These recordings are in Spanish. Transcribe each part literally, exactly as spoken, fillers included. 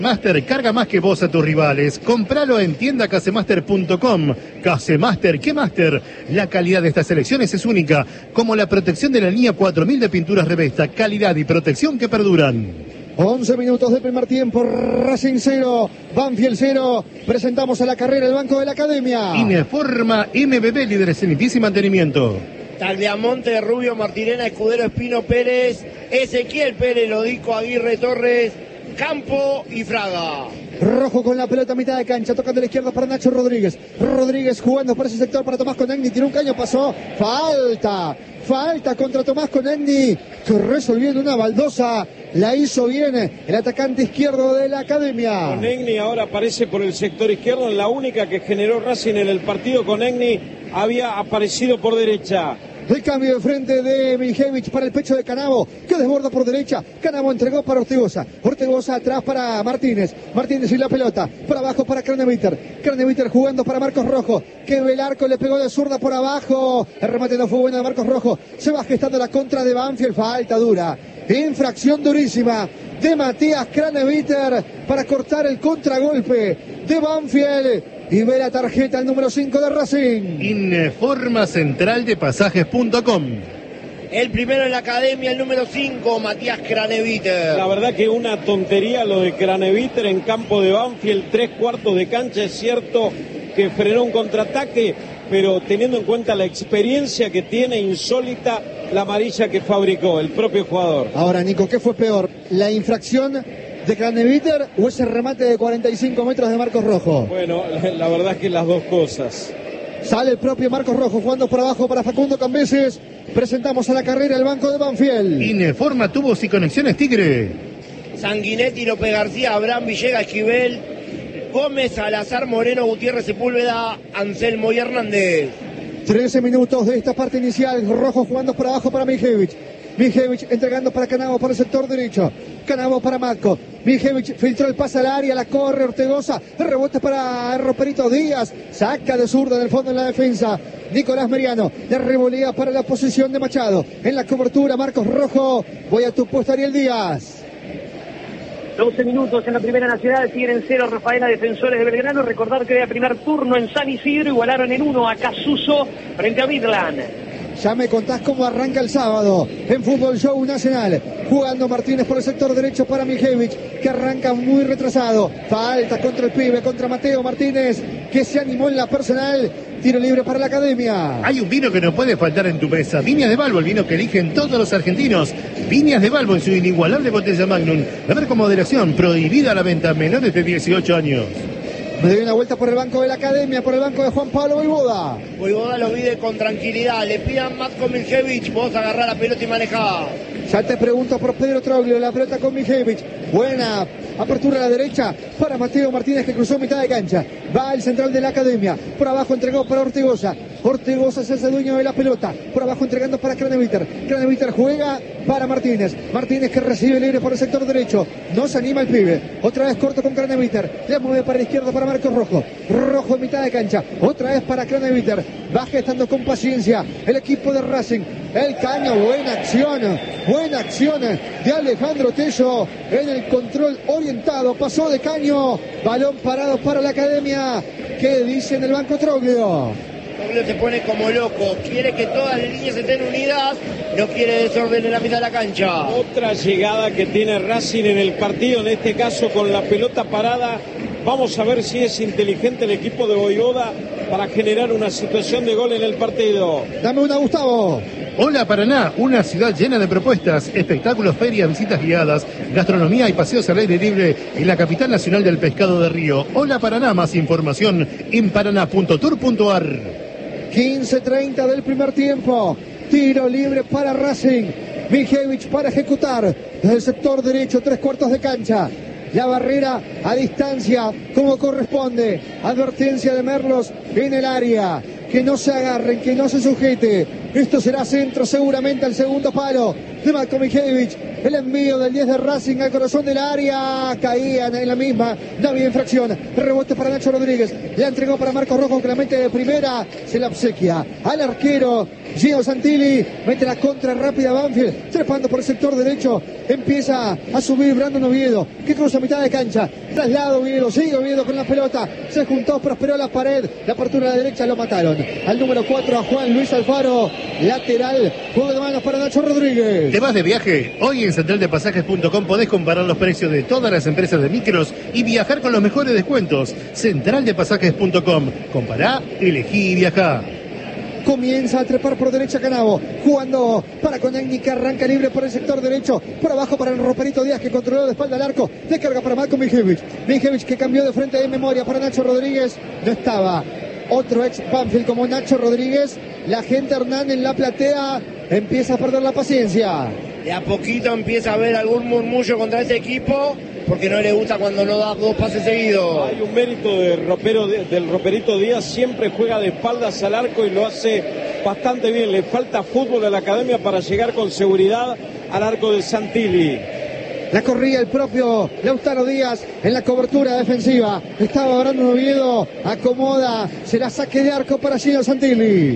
Casemaster carga más que vos a tus rivales. Compralo en tienda casemaster punto com. Casemaster, ¿qué Master? La calidad de estas selecciones es única, como la protección de la línea cuatro mil de pinturas Revesta. Calidad y protección que perduran. once minutos del primer tiempo, Racing cero, Banfield cero. Presentamos a la carrera el banco de la academia. Ineforma M B B, líderes en limpieza y mantenimiento. Tagliamonte, Rubio, Martirena, Escudero, Espino, Pérez, Ezequiel Pérez, Lodico, Aguirre, Torres, Campo y Fraga. Rojo con la pelota a mitad de cancha, tocando a la izquierda para Nacho Rodríguez. Rodríguez jugando por ese sector para Tomás Conegni, tiene un caño, pasó. Falta, falta contra Tomás Conegni, que resolviendo una baldosa, la hizo bien el atacante izquierdo de la academia. Conegni ahora aparece por el sector izquierdo, la única que generó Racing en el partido. Conegni había aparecido por derecha. El cambio de frente de Mijevich para el pecho de Canavo, que desborda por derecha. Canavo entregó para Ortegoza. Ortegoza atrás para Martínez. Martínez y la pelota. Por abajo para Craneviter. Craneviter jugando para Marcos Rojo, que Velarco le pegó de zurda por abajo. El remate no fue bueno de Marcos Rojo. Se va gestando la contra de Banfield. Falta dura. Infracción durísima de Matías Craneviter para cortar el contragolpe de Banfield. Y ve la tarjeta el número cinco de Racing. Ineforma central de pasajes punto com. El primero en la academia, el número cinco, Matías Craneviter. La verdad que una tontería lo de Craneviter en campo de Banfield, tres cuartos de cancha. Es cierto que frenó un contraataque, pero teniendo en cuenta la experiencia que tiene, insólita, la amarilla que fabricó el propio jugador. Ahora, Nico, ¿qué fue peor? ¿La infracción de Craneviter o ese remate de cuarenta y cinco metros de Marcos Rojo? Bueno, la, la verdad es que las dos cosas. Sale el propio Marcos Rojo jugando por abajo para Facundo Cambeses. Presentamos a la carrera el banco de Banfield. Ineforma tubos y conexiones Tigre. Sanguinetti, López García, Abraham, Villegas, Esquivel, Gómez, Salazar, Moreno, Gutiérrez, Sepúlveda, Anselmo y Hernández. trece minutos de esta parte inicial. Rojo jugando por abajo para Mijevich. Mijevich entregando para Canavo por el sector derecho. Canavo para Matko. Mijevich filtró el pase al área, la corre Ortegoza. El rebote para Roperito Díaz. Saca de zurda en el fondo en la defensa. Nicolás Meriano. La revolea para la posición de Machado. En la cobertura Marcos Rojo. Voy a tu puesto, Ariel Díaz. doce minutos en la Primera Nacional, siguen en cero Rafaela, Defensores de Belgrano. Recordar que era primer turno en San Isidro, igualaron en uno a Casuso frente a Midland. Ya me contás cómo arranca el sábado en Fútbol Show Nacional. Jugando Martínez por el sector derecho para Mijevich, que arranca muy retrasado. Falta contra el pibe, contra Mateo Martínez, que se animó en la personal. Tiro libre para la academia. Hay un vino que no puede faltar en tu mesa. Viñas de Balbo, el vino que eligen todos los argentinos. Viñas de Balbo en su inigualable botella Magnum. A ver con moderación, prohibida la venta a menores de dieciocho años. Me doy una vuelta por el banco de la academia, por el banco de Juan Pablo Voivoda. Voivoda lo pide con tranquilidad. Le pidan Matko Mijevich. Vos agarrá la pelota y manejá. Ya te pregunto por Pedro Troglio, la pelota con Mijevich. Buena apertura a la derecha para Mateo Martínez, que cruzó mitad de cancha. Va el central de la academia. Por abajo entregó para Ortegoza. Ortegoza se hace dueño de la pelota. Por abajo entregando para Craneviter. Craneviter juega para Martínez. Martínez que recibe libre por el sector derecho. No se anima el pibe. Otra vez corto con Craneviter. Le mueve para la izquierda para Marcos Rojo. Rojo en mitad de cancha. Otra vez para Craneviter. Va gestando con paciencia el equipo de Racing. El caño, buena acción. Buena acción de Alejandro Tello en el control orientado. Pasó de caño. Balón parado para la academia. ¿Qué dice en el banco Troglio? Troglio se pone como loco. Quiere que todas las líneas estén unidas. No quiere desorden en la mitad de la cancha. Otra llegada que tiene Racing en el partido, en este caso con la pelota parada. Vamos a ver si es inteligente el equipo de Voivoda para generar una situación de gol en el partido. Dame una, Gustavo. Hola Paraná, una ciudad llena de propuestas, espectáculos, ferias, visitas guiadas, gastronomía y paseos al aire libre en la capital nacional del pescado de río. Hola Paraná, más información en paraná punto tour punto ar. quince treinta del primer tiempo. Tiro libre para Racing. Mijevich para ejecutar desde el sector derecho, tres cuartos de cancha. La barrera a distancia como corresponde. Advertencia de Merlos en el área. Que no se agarren, que no se sujete. Esto será centro seguramente al segundo palo de Matko Mijevich. El envío del diez de Racing al corazón del área. Caían en la misma. No había infracción. Rebote para Nacho Rodríguez. La entregó para Marcos Rojo, que la mete de primera. Se la obsequia al arquero Gino Santilli. Mete la contra rápida Banfield. Trepando por el sector derecho. Empieza a subir Brandon Oviedo, que cruza mitad de cancha. Traslado Oviedo. Sigue Oviedo con la pelota. Se juntó, prosperó la pared. La apertura a la derecha lo mataron. Al número cuatro, a Juan Luis Alfaro. Lateral. Juego de manos para Nacho Rodríguez. ¿Te vas de viaje? Hoy en central de pasajes punto com podés comparar los precios de todas las empresas de micros y viajar con los mejores descuentos. central de pasajes punto com. Compará, elegí y viajá. Comienza a trepar por derecha Canavo, jugando para Conegni, que arranca libre por el sector derecho, por abajo para el Roperito Díaz, que controló de espalda al arco, descarga para Matko Mijevich. Mijevich, que cambió de frente de memoria para Nacho Rodríguez. No estaba otro ex Banfield como Nacho Rodríguez. La gente Hernán en la platea empieza a perder la paciencia. De a poquito empieza a haber algún murmullo contra ese equipo, porque no le gusta cuando no da dos pases seguidos. Hay un mérito de ropero, del Roperito Díaz, siempre juega de espaldas al arco y lo hace bastante bien. Le falta fútbol a la academia para llegar con seguridad al arco de Santilli. La corría el propio Lautaro Díaz en la cobertura defensiva. Estaba Brandon Oviedo, acomoda, será saque de arco para Gino Santilli.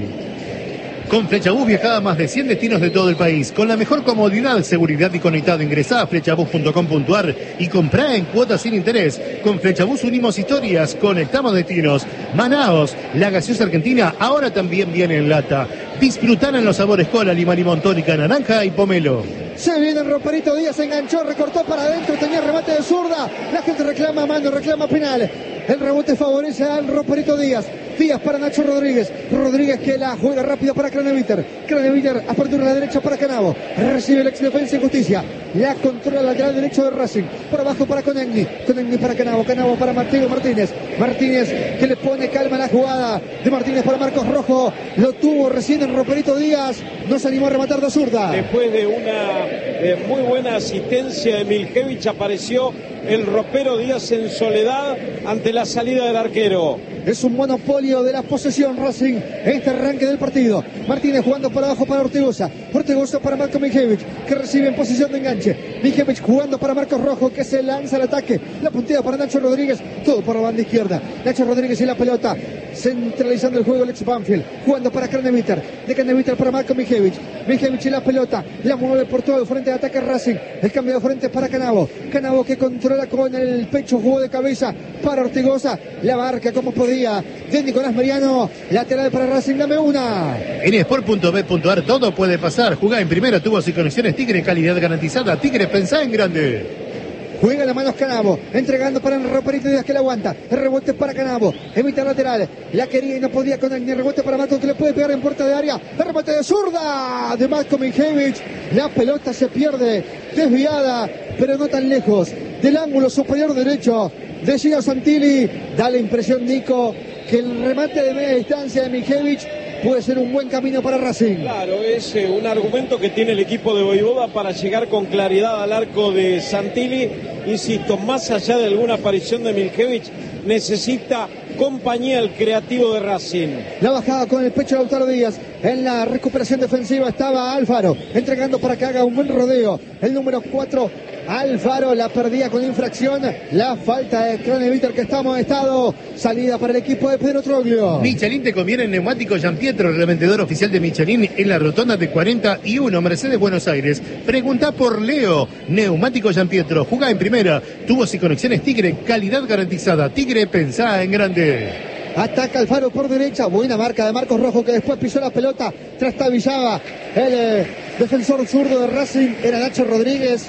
Con Flechabús viajá a más de cien destinos de todo el país. Con la mejor comodidad, seguridad y conectado. Ingresá a flechabús punto com punto ar y comprá en cuotas sin interés. Con Flechabús unimos historias, conectamos destinos. Manaos, la gaseosa argentina, ahora también viene en lata. Disfrutar en los sabores cola, limón, limón, tónica, naranja y pomelo. Se viene el Roperito Díaz, enganchó, recortó para adentro, tenía remate de zurda. La gente reclama mano, reclama penal. El rebote favorece al Roperito Díaz. Díaz para Nacho Rodríguez. Rodríguez, que la juega rápido para Craneviter. Craneviter, apertura a la derecha para Canavo. Recibe el ex defensa y justicia. La controla lateral derecho de Racing. Por abajo para Conegni. Conegni para Canavo. Canavo para Mateo Martínez. Martínez, que le pone calma a la jugada de Martínez para Marcos Rojo. Lo tuvo recién el Roperito Díaz. No se animó a rematar de zurda. Después de una eh, muy buena asistencia de Mijevich, apareció el Ropero Díaz en soledad ante la salida del arquero. Es un monopolio de la posesión Racing en este arranque del partido. Martínez jugando para abajo para Ortigosa. Ortigosa para Matko Mijevich, que recibe en posición de enganche. Mijevich jugando para Marcos Rojo, que se lanza al ataque. La puntea para Nacho Rodríguez, todo por la banda izquierda. Nacho Rodríguez y la pelota, centralizando el juego el ex Banfield. Jugando para Craneviter, de Craneviter para Matko Mijevich. Mijevich y la pelota, la mueve por todo el frente de ataque Racing. El cambio de frente para Canavo. Canavo, que controla con el pecho, jugó de cabeza para Ortigosa. La marca como podía de Nicolás Mariano, lateral para Racing, dame una. En sport punto b punto ar todo puede pasar. Jugá en primera, tubos y conexiones Tigre, calidad garantizada. Tigre, pensá en grande. Juega la mano Canavo, entregando para el Roperito Díaz, que la aguanta. El rebote para Canavo, evita lateral. La quería y no podía con el rebote para Marco, que le puede pegar en puerta de área. El rebote de zurda de Matko Mijevich. La pelota se pierde, desviada, pero no tan lejos del ángulo superior derecho de Gino Santilli. Da la impresión, Nico, que el remate de media distancia de Mijevich puede ser un buen camino para Racing. Claro, es eh, un argumento que tiene el equipo de Voivoda para llegar con claridad al arco de Santilli. Insisto, más allá de alguna aparición de Mijevich, necesita compañía el creativo de Racing. La bajada con el pecho de Lautaro Díaz. En la recuperación defensiva estaba Alfaro, entregando para que haga un buen rodeo. El número cuatro, Alfaro, la perdía con infracción. La falta de Craneviter, que está amonestado. Salida para el equipo de Pedro Troglio. Michelin te conviene en neumático Gianpietro, el revendedor oficial de Michelin en la rotonda de cuarenta y uno, Mercedes, Buenos Aires. Pregunta por Leo. Neumático Gianpietro, jugá en primera. Tubos y conexiones Tigre, calidad garantizada. Tigre, pensá en grande. Ataca Alfaro por derecha, buena marca de Marcos Rojo, que después pisó la pelota, trastabillaba el eh, defensor zurdo de Racing, era Nacho Rodríguez,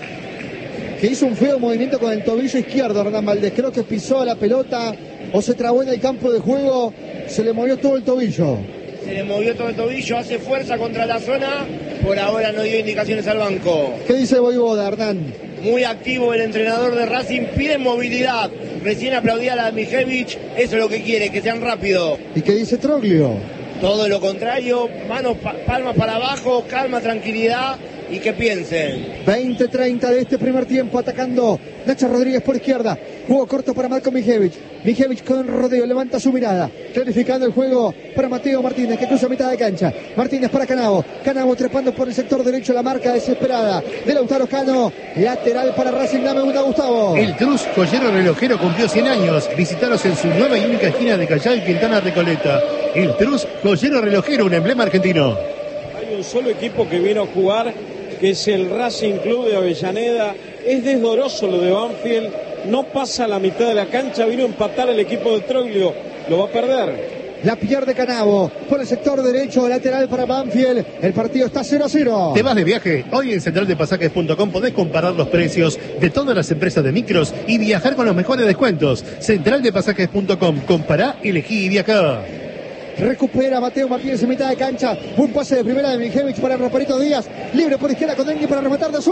que hizo un feo movimiento con el tobillo izquierdo. Hernán Valdés, creo que pisó la pelota o se trabó en el campo de juego, se le movió todo el tobillo. Se le movió todo el tobillo, hace fuerza contra la zona, por ahora no dio indicaciones al banco. ¿Qué dice Voivoda, Hernán? Muy activo el entrenador de Racing, pide movilidad. Recién aplaudía la de Mijevich, eso es lo que quiere, que sean rápidos. ¿Y qué dice Troglio? Todo lo contrario, manos, pa palmas para abajo, calma, tranquilidad, y que piensen. veinte treinta de este primer tiempo, atacando Nacho Rodríguez por izquierda. Juego corto para Marco Mijevic. Mijevic con rodeo, levanta su mirada. Clarificando el juego para Mateo Martínez, que cruza mitad de cancha. Martínez para Canavo. Canavo trepando por el sector derecho, la marca desesperada de Lautaro Cano. Lateral para Racing, dame una, Gustavo. El Trus Joyero Relojero cumplió cien años. Visitaros en su nueva y única esquina de Callao y Quintana Recoleta. El Trus Joyero Relojero, un emblema argentino. Hay un solo equipo que vino a jugar, que es el Racing Club de Avellaneda. Es desdoroso lo de Banfield, no pasa la mitad de la cancha, vino a empatar el equipo de Troglio, lo va a perder. La pierde Canavo por el sector derecho, lateral para Banfield. El partido está cero a cero. ¿Te vas de viaje? Hoy en central de pasajes punto com podés comparar los precios de todas las empresas de micros y viajar con los mejores descuentos. central de pasajes punto com, compará, elegí y viajá. Recupera Mateo Martínez en mitad de cancha. Un pase de primera de Mijevic para Roperito Díaz. Libre por izquierda con Dengue para rematar de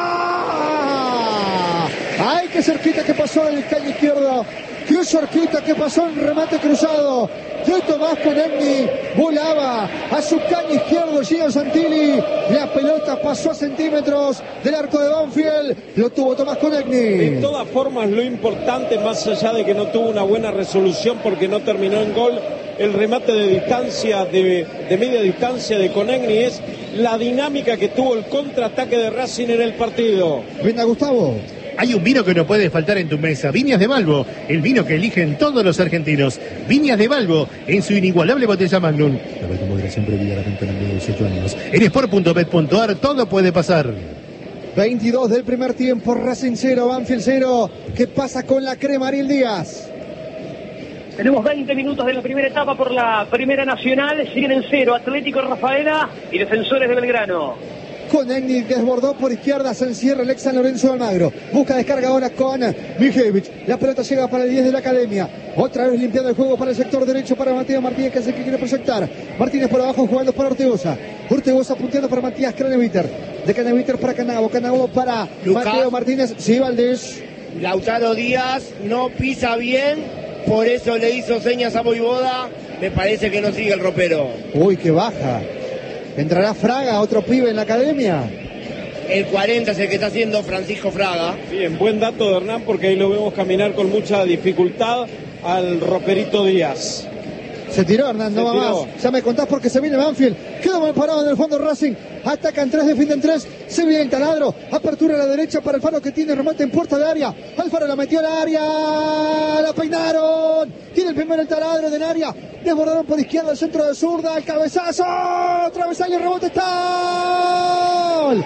zurda. ¡Ay, qué cerquita que pasó el caño izquierdo! ¡Qué cerquita que pasó en remate cruzado! De Tomás Conegni, volaba a su caño izquierdo Gino Santilli. La pelota pasó a centímetros del arco de Banfield. Lo tuvo Tomás Conegni. De todas formas, lo importante, más allá de que no tuvo una buena resolución porque no terminó en gol, el remate de distancia, de, de media distancia de Conegni, es la dinámica que tuvo el contraataque de Racing en el partido. Venga, Gustavo. Hay un vino que no puede faltar en tu mesa, Viñas de Balbo, el vino que eligen todos los argentinos. Viñas de Balbo, en su inigualable botella Magnum. La verdad, moderación previa a la venta en el de dieciocho años. En sport punto bet punto a r todo puede pasar. veintidós del primer tiempo, Racing cero, Banfield cero. ¿Qué pasa con la crema, Ariel Díaz? Tenemos veinte minutos de la primera etapa por la Primera Nacional. Siguen en cero Atlético Rafaela y Defensores de Belgrano. Conegni desbordó por izquierda, se encierra el ex San Lorenzo de Almagro. Busca descarga ahora con Mijevic. La pelota llega para el diez de la Academia. Otra vez limpiando el juego para el sector derecho para Mateo Martínez, que es el que quiere proyectar. Martínez por abajo jugando para Ortegoza. Ortegoza punteando para Matías Craneviter. De Craneviter para Canavo. Canavo para Lucas. Mateo Martínez. Sí, Valdés. Lautaro Díaz no pisa bien, por eso le hizo señas a Voivoda. Me parece que no sigue el ropero. Uy, qué baja. ¿Entrará Fraga, otro pibe en la academia? El cuarenta es el que está haciendo Francisco Fraga. Bien, buen dato de Hernán, porque ahí lo vemos caminar con mucha dificultad al Roperito Díaz. Se tiró Hernán, no va más. Ya me contás porque se viene Banfield. Queda mal parado en el fondo Racing. Atacan tres, defienden tres. Se viene el taladro. Apertura a la derecha para Alfaro, que tiene remate en puerta de área. Alfaro la metió al área. La peinaron. Tiene el primero el taladro de área. Desbordaron por izquierda el centro de zurda. El cabezazo. Travesaño, rebote. Está. ¡Gol!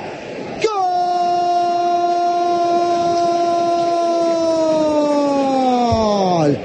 ¡Gol!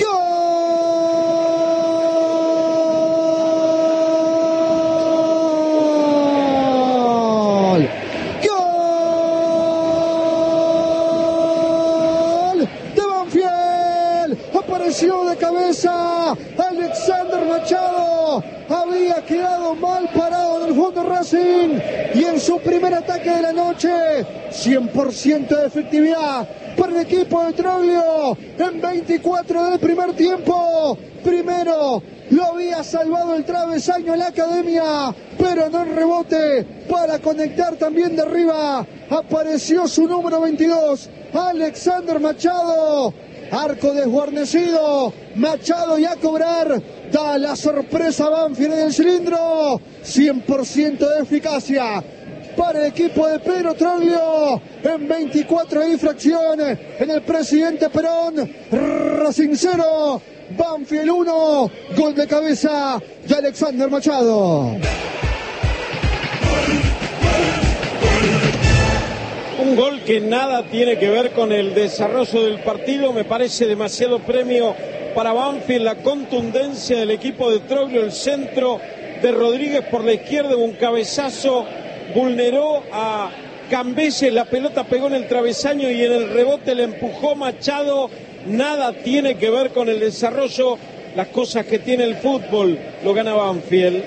De cabeza, Alexander Machado había quedado mal parado en el fondo Racing y en su primer ataque de la noche, cien por ciento de efectividad para el equipo de Troglio en veinticuatro del primer tiempo. Primero lo había salvado el travesaño en la Academia, pero no en rebote para conectar también de arriba. Apareció su número veintidós, Alexander Machado. Arco desguarnecido, Machado y a cobrar. Da la sorpresa Banfield en el cilindro. cien por ciento de eficacia para el equipo de Pedro Troglio en veinticuatro de infracción en el Presidente Perón. Racing cero, Banfield uno. Gol de cabeza de Alexander Machado. Un gol que nada tiene que ver con el desarrollo del partido. Me parece demasiado premio para Banfield. La contundencia del equipo de Troglio, el centro de Rodríguez por la izquierda, un cabezazo, vulneró a Cambese, la pelota pegó en el travesaño y en el rebote le empujó Machado. Nada tiene que ver con el desarrollo. Las cosas que tiene el fútbol lo gana Banfield.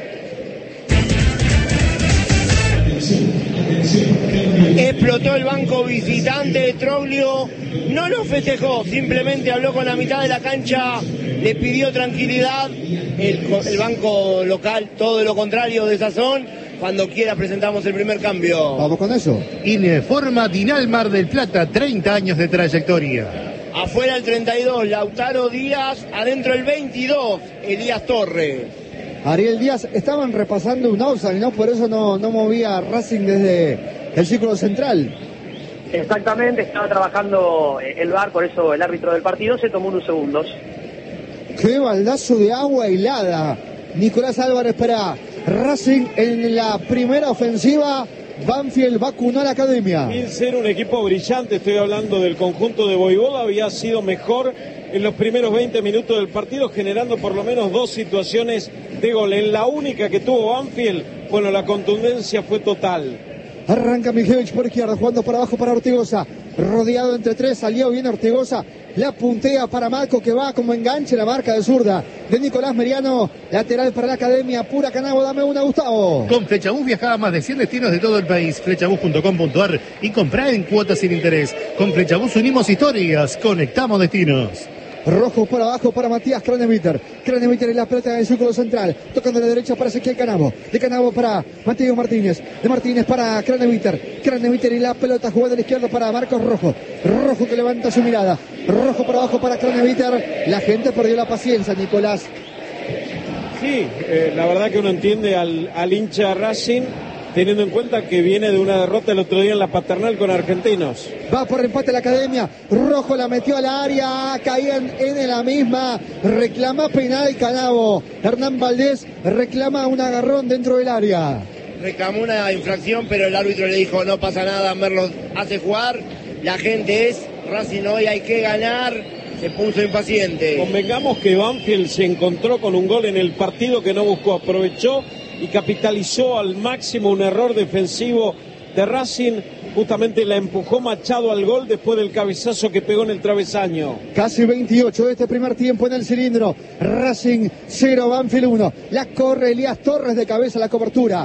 Explotó el banco visitante de Troglio, no lo festejó, simplemente habló con la mitad de la cancha, le pidió tranquilidad. El, el banco local, todo lo contrario de Sazón, Cuando quiera presentamos el primer cambio. Vamos con eso. Informa Dinal Mar del Plata, treinta años de trayectoria. Afuera el treinta y dos, Lautaro Díaz. Adentro el veintidós, Elías Torres. Ariel Díaz, estaban repasando un offside, ¿no? Por eso no, no movía Racing desde el círculo central. Exactamente, estaba trabajando el V A R, por eso el árbitro del partido se tomó unos segundos. ¡Qué baldazo de agua helada! Nicolás Álvarez para Racing en la primera ofensiva. Banfield vacunó a la academia. Sin ser un equipo brillante, estoy hablando del conjunto de Voivoda, había sido mejor en los primeros veinte minutos del partido, generando por lo menos dos situaciones de gol. En la única que tuvo Banfield, bueno, la contundencia fue total. Arranca Mijevich por izquierda, jugando para abajo para Ortigosa. Rodeado entre tres, salió bien Ortigosa. La puntea para Marco, que va como enganche la marca de zurda de Nicolás Meriano. Lateral para la academia, pura Canabo, dame una, Gustavo. Con Flechabús viaja a más de cien destinos de todo el país. Flechabús punto com punto ar y comprá en cuotas sin interés. Con Flechabús unimos historias, conectamos destinos. Rojo por abajo para Matías Craneviter. Craneviter en la pelota del círculo central. Tocando a la derecha para Ezequiel Canabo. De Canabo para Mateo Martínez. De Martínez para Craneviter. Craneviter y la pelota jugando a la izquierda para Marcos Rojo. Rojo que levanta su mirada. Rojo por abajo para Craneviter. La gente perdió la paciencia, Nicolás. Sí, eh, la verdad que uno entiende al, al hincha Racing, teniendo en cuenta que viene de una derrota el otro día en la Paternal con Argentinos. Va por empate la academia. Rojo la metió al área. Caían en la misma. Reclama penal Canabo. Hernán Valdés reclama un agarrón dentro del área. Reclamó una infracción, pero el árbitro le dijo no pasa nada, Merlos hace jugar. La gente es Racing hoy, hay que ganar. Se puso impaciente. Convengamos que Banfield se encontró con un gol en el partido que no buscó, aprovechó y capitalizó al máximo un error defensivo de Racing. Justamente la empujó Machado al gol después del cabezazo que pegó en el travesaño. Casi veintiocho de este primer tiempo en el cilindro. Racing cero, Banfield uno. La corre Elías Torres de cabeza a la cobertura.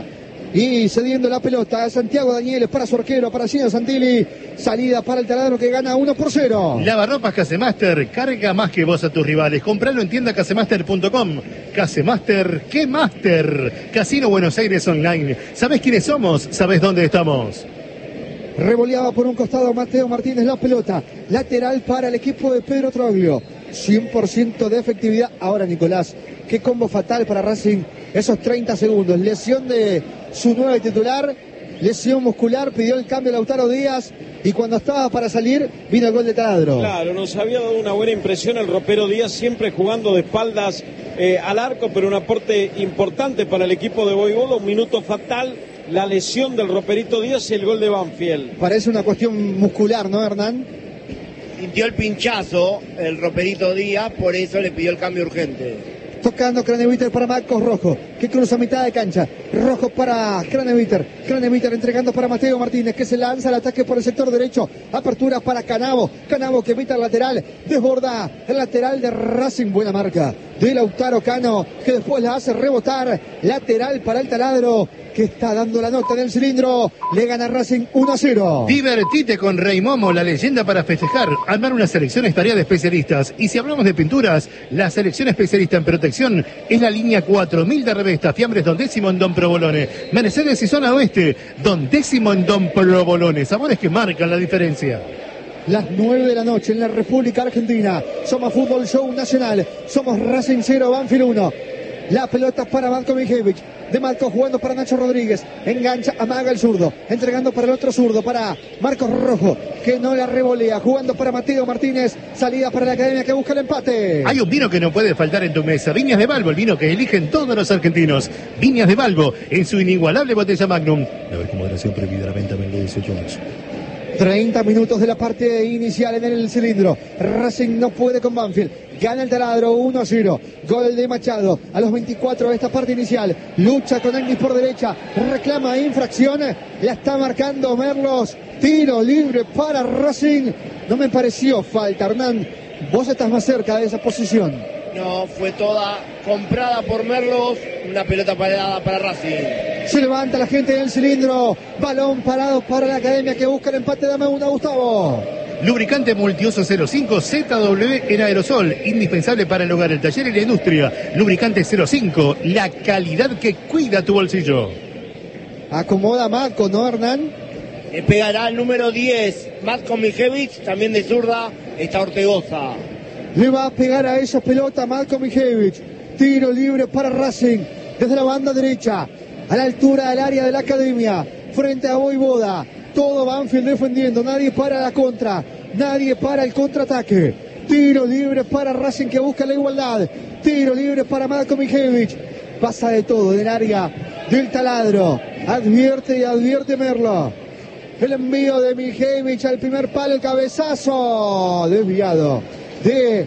Y cediendo la pelota a Santiago Danieles para su arquero, para Gino Santilli. Salida para el taladro que gana uno por cero. Lavarropas Casemaster, carga más que vos a tus rivales. Compralo en tienda casemaster punto com. Casemaster, ¿qué Master? Casino Buenos Aires Online. ¿Sabés quiénes somos? ¿Sabés dónde estamos? Revoleaba por un costado Mateo Martínez la pelota. Lateral para el equipo de Pedro Troglio. cien por ciento de efectividad. Ahora, Nicolás, qué combo fatal para Racing. Esos treinta segundos. Lesión de su nuevo titular. Lesión muscular. Pidió el cambio Lautaro Díaz. Y cuando estaba para salir, vino el gol de Taladro. Claro, nos había dado una buena impresión el ropero Díaz, siempre jugando de espaldas eh, al arco, pero un aporte importante para el equipo de Voivoda. Un minuto fatal. La lesión del roperito Díaz y el gol de Banfield. Parece una cuestión muscular, ¿no, Hernán? Sintió el pinchazo el roperito Díaz, por eso le pidió el cambio urgente. Tocando Craneviter para Marcos Rojo, que cruza mitad de cancha. Rojo para Craneviter. Craneviter entregando para Mateo Martínez, que se lanza al ataque por el sector derecho. Apertura para Canabo. Canabo que evita el lateral. Desborda el lateral de Racing. Buena marca de Lautaro Cano, que después la hace rebotar. Lateral para el taladro, que está dando la nota del cilindro. Le gana Racing uno a cero. Divertite con Rey Momo, la leyenda para festejar. Armar una selección es tarea de especialistas. Y si hablamos de pinturas, la selección especialista en protección es la línea cuatro mil de Revesta. Fiambres Don Décimo en Don Provolone. Mercedes y Zona Oeste, Don Décimo en Don Provolone. Sabores que marcan la diferencia. Las nueve de la noche en la República Argentina. Somos Fútbol Show Nacional. Somos Racing cero, Banfield uno. La pelota para Marco Mijevich. De Marco jugando para Nacho Rodríguez. Engancha, amaga el zurdo. Entregando para el otro zurdo, para Marcos Rojo, que no la revolea. Jugando para Mateo Martínez. Salida para la academia que busca el empate. Hay un vino que no puede faltar en tu mesa. Viñas de Balbo, el vino que eligen todos los argentinos. Viñas de Balbo, en su inigualable botella Magnum. A ver, con moderación prohibida la venta menor de dieciocho años. treinta minutos de la parte inicial en el cilindro. Racing no puede con Banfield. Gana el taladro uno a cero. Gol de Machado a los veinticuatro de esta parte inicial. Lucha con Agnis por derecha. Reclama infracción. La está marcando Merlos. Tiro libre para Racing. No me pareció falta, Hernán. Vos estás más cerca de esa posición. No, fue toda comprada por Merlos. Una pelota parada para Racing. Se levanta la gente en el cilindro. Balón parado para la academia que busca el empate. Dame una, Gustavo. Lubricante multiuso cero cinco Z W en aerosol, indispensable para el hogar, el taller y la industria. Lubricante cero cinco, la calidad que cuida tu bolsillo. Acomoda Matko, ¿no, Hernán? Le pegará el número diez, Matko Mijevich, también de zurda, está Ortegoza. Le va a pegar a esa pelota Matko Mijevich. Tiro libre para Racing, desde la banda derecha, a la altura del área de la academia, frente a Voivoda. Todo Banfield defendiendo, nadie para la contra, nadie para el contraataque. Tiro libre para Racing que busca la igualdad. Tiro libre para Matko Mijevich. Pasa de todo en el área del taladro. Advierte y advierte Merlo. El envío de Mijevich al primer palo, el cabezazo desviado de